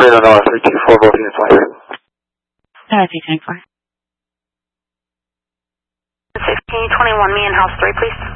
Radar 324, both units on here. 324. 1621, me in house 3, please.